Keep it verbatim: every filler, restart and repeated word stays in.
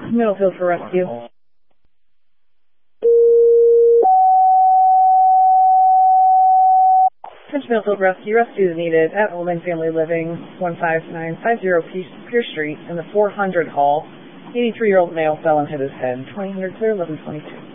Middlefield for rescue. Finch Middlefield Rescue. Rescue is needed at Oldman Family Living, one five nine five zero Pierce Street in the four hundred Hall. eighty-three-year-old male fell and hit his head. twenty hundred clear, eleven twenty-two.